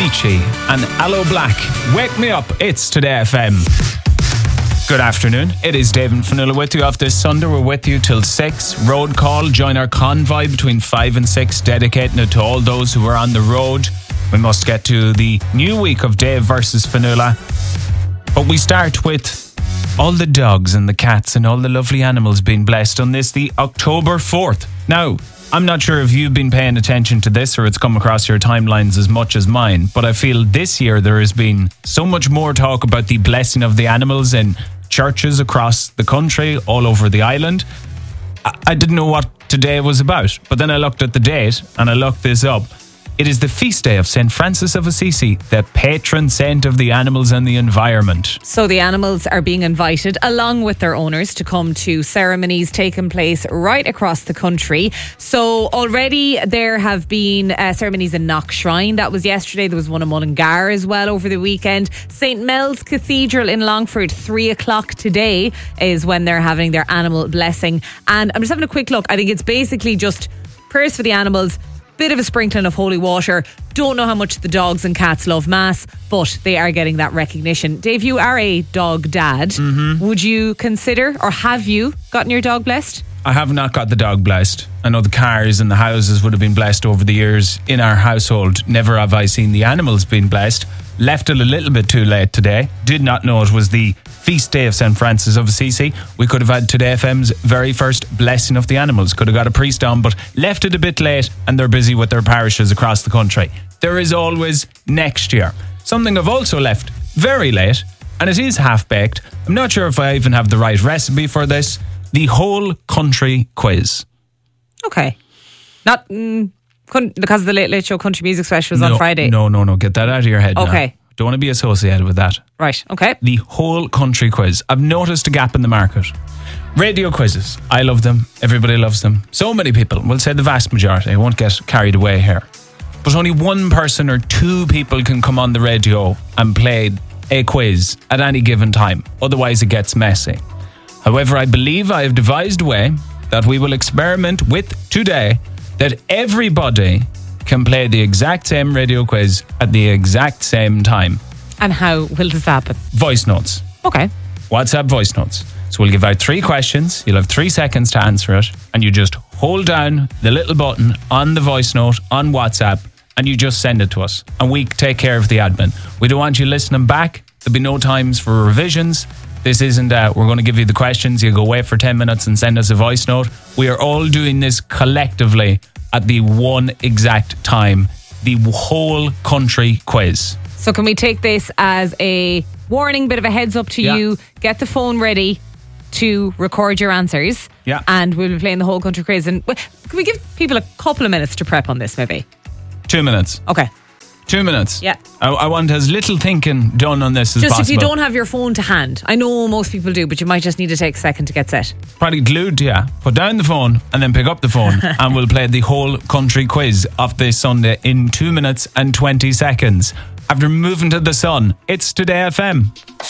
Avicii and Aloe Black. Wake me up, it's Today FM. Good afternoon, it is David Fionnuala with you off this Sunday. We're with you till 6. Road call, join our convoy between 5 and 6, dedicating it to all those who are on the road. We must get to the new week of Dave versus Fionnuala. But we start with all the dogs and the cats and all the lovely animals being blessed on this, the October 4th. Now, I'm not sure if you've been paying attention to this or it's come across your timelines as much as mine, but I feel this year there has been so much more talk about the blessing of the animals in churches across the country, all over the island. I didn't know what today was about, but then I looked at the date and I looked this up. It is the feast day of St. Francis of Assisi, the patron saint of the animals and the environment. So the animals are being invited, along with their owners, to come to ceremonies taking place right across the country. So already there have been ceremonies in Knock Shrine. That was yesterday. There was one in Mullingar as well over the weekend. St. Mel's Cathedral in Longford, 3 o'clock today is when they're having their animal blessing. And I'm just having a quick look. I think it's basically just prayers for the animals, bit of a sprinkling of holy water. Don't know how much the dogs and cats love Mass, but they are getting that recognition. Dave, you are a dog dad. Mm-hmm. Would you consider, or have you gotten your dog blessed? I have not got the dog blessed. I know the cars and the houses would have been blessed over the years in our household. Never have I seen the animals being blessed. Left it a little bit too late today. Did not know it was the feast day of St. Francis of Assisi. We could have had Today FM's very first blessing of the animals. Could have got a priest on, but left it a bit late and they're busy with their parishes across the country. There is always next year. Something I've also left very late, and it is half-baked. I'm not sure if I even have the right recipe for this. The whole country quiz. Okay. Not because of the Late Late Show Country Music Special was on Friday. No. Get that out of your head Okay. now. Don't want to be associated with that. Right, okay. The whole country quiz. I've noticed a gap in the market. Radio quizzes. I love them. Everybody loves them. So many people. We'll say the vast majority. I won't get carried away here. But only one person or two people can come on the radio and play a quiz at any given time. Otherwise it gets messy. However, I believe I have devised a way that we will experiment with today, that everybody can play the exact same radio quiz at the exact same time. And how will this happen? Voice notes. Okay. WhatsApp voice notes. So we'll give out 3 questions. You'll have 3 seconds to answer it. And you just hold down the little button on the voice note on WhatsApp and you just send it to us. And we take care of the admin. We don't want you listening back. There'll be no times for revisions. This isn't we're going to give you the questions. You go away for 10 minutes and send us a voice note. We are all doing this collectively at the one exact time. The whole country quiz. So can we take this as a warning, bit of a heads up to you? Get the phone ready to record your answers. Yeah. And we'll be playing the whole country quiz. And can we give people a couple of minutes to prep on this, maybe? 2 minutes. Okay. 2 minutes. Yeah. I want as little thinking done on this as just possible. Just if you don't have your phone to hand. I know most people do, but you might just need to take a second to get set. Probably glued to you. Put down the phone and then pick up the phone and we'll play the whole country quiz of this Sunday in 2 minutes and 20 seconds. After moving to the sun, it's Today FM.